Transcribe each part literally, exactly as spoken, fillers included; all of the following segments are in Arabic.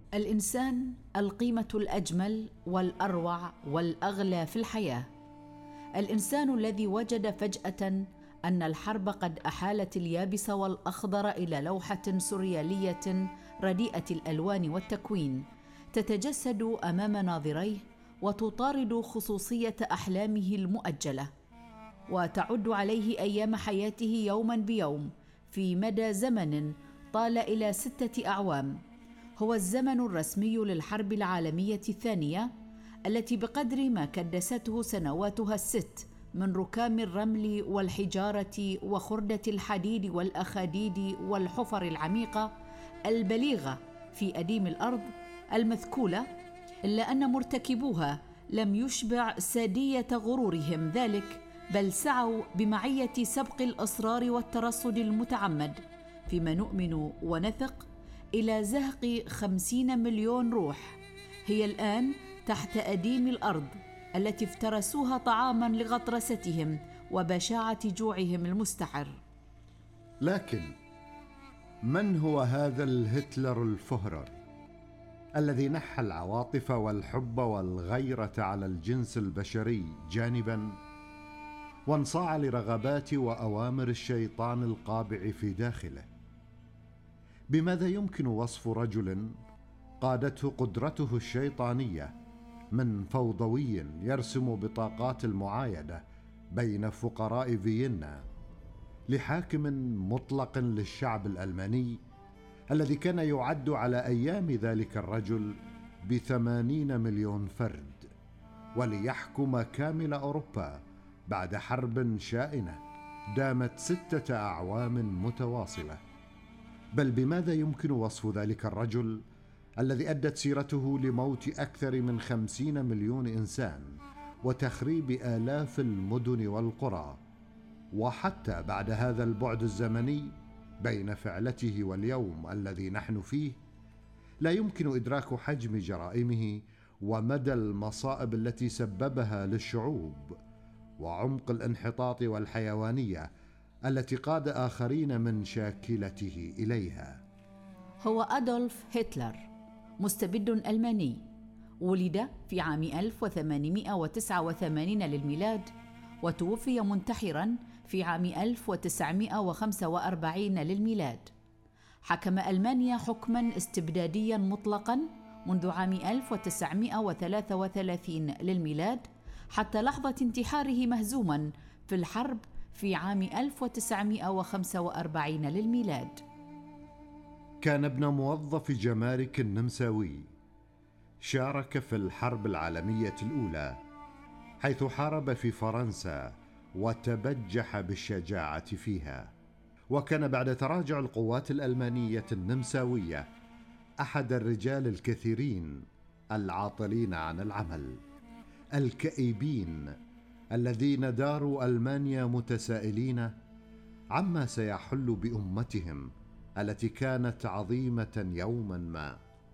الإنسان القيمة الأجمل والأروع والأغلى في الحياة. الإنسان الذي وجد فجأة أن الحرب قد أحالت اليابس والأخضر إلى لوحة سوريالية رديئة الألوان والتكوين تتجسد أمام ناظريه وتطارد خصوصية أحلامه المؤجلة، وتعد عليه أيام حياته يوما بيوم في مدى زمن طال إلى ستة أعوام. هو الزمن الرسمي للحرب العالمية الثانية التي بقدر ما كدسته سنواتها الست من ركام الرمل والحجارة وخردة الحديد والأخاديد والحفر العميقة البليغة في أديم الأرض المذكولة، إلا أن مرتكبوها لم يشبع سادية غرورهم ذلك، بل سعوا بمعية سبق الأسرار والترصد المتعمد فيما نؤمن ونثق إلى زهق خمسين مليون روح هي الآن تحت أديم الأرض التي افترسوها طعاما لغطرستهم وبشاعة جوعهم المستعر. لكن من هو هذا الهتلر الفهرر الذي نحى العواطف والحب والغيرة على الجنس البشري جانبا، وانصاع لرغبات وأوامر الشيطان القابع في داخله؟ بماذا يمكن وصف رجل قادته قدرته الشيطانية من فوضوي يرسم بطاقات المعايدة بين فقراء فيينا لحاكم مطلق للشعب الألماني الذي كان يعد على أيام ذلك الرجل بثمانين مليون فرد، وليحكم كامل أوروبا بعد حرب شائنة دامت ستة أعوام متواصلة؟ بل بماذا يمكن وصف ذلك الرجل الذي أدت سيرته لموت أكثر من خمسين مليون إنسان وتخريب آلاف المدن والقرى، وحتى بعد هذا البعد الزمني بين فعلته واليوم الذي نحن فيه لا يمكن إدراك حجم جرائمه ومدى المصائب التي سببها للشعوب وعمق الانحطاط والحيوانية التي قاد آخرين من شاكلته إليها. هو أدولف هتلر، مستبد ألماني، ولد في عام ألف وثمانمائة وتسعة وثمانين للميلاد، وتوفي منتحراً في عام ألف وتسعمائة وخمسة وأربعين للميلاد. حكم ألمانيا حكماً استبدادياً مطلقاً منذ عام ألف وتسعمائة وثلاثة وثلاثين للميلاد حتى لحظة انتحاره مهزوماً في الحرب في عام ألف وتسعمائة وخمسة وأربعين للميلاد. كان ابن موظف جمارك النمساوي، شارك في الحرب العالمية الأولى حيث حارب في فرنسا وتبجح بالشجاعة فيها، وكان بعد تراجع القوات الألمانية النمساوية أحد الرجال الكثيرين العاطلين عن العمل الكئيبين الذين داروا ألمانيا متسائلين عما سيحل بأمتهم التي كانت عظيمة يوما ما.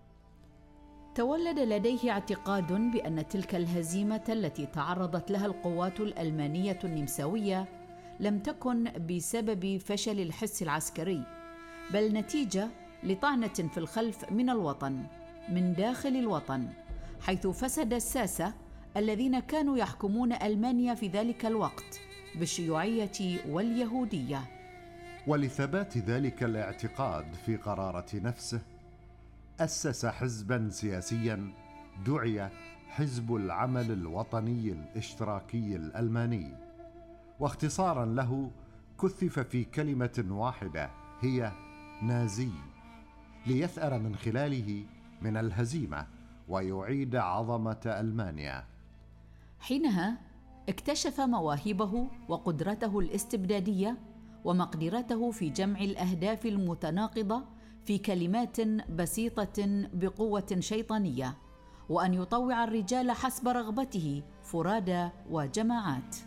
تولد لديه اعتقاد بأن تلك الهزيمة التي تعرضت لها القوات الألمانية النمساوية لم تكن بسبب فشل الحس العسكري، بل نتيجة لطعنة في الخلف من الوطن، من داخل الوطن، حيث فسد الساسة الذين كانوا يحكمون ألمانيا في ذلك الوقت بالشيوعية واليهودية. ولثبات ذلك الاعتقاد في قرارة نفسه أسس حزباً سياسياً دعي حزب العمل الوطني الاشتراكي الألماني، واختصاراً له كثف في كلمة واحدة هي نازي، ليثأر من خلاله من الهزيمة ويعيد عظمة ألمانيا. حينها اكتشف مواهبه وقدرته الاستبدادية ومقدرته في جمع الأهداف المتناقضة في كلمات بسيطة بقوة شيطانية، وأن يطوع الرجال حسب رغبته فرادى وجماعات.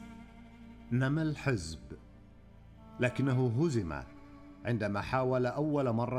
نما الحزب، لكنه هزم عندما حاول أول مرة